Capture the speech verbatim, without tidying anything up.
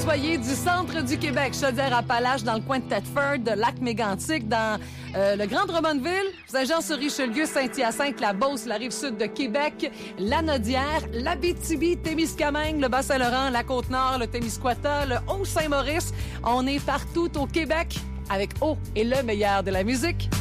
soyez du centre du Québec, Chaudière-Appalaches, dans le coin de Thetford, de Lac-Mégantic, dans euh, le Grand Drummondville, Saint-Jean-sur-Richelieu, Saint-Hyacinthe, la Beauce, la Rive-Sud de Québec, la Nodière, l'Abitibi, Témiscamingue, le Bas-Saint-Laurent, la Côte-Nord, le Témiscouata, le Haut-Saint-Maurice. On est partout au Québec avec O et le meilleur de la musique.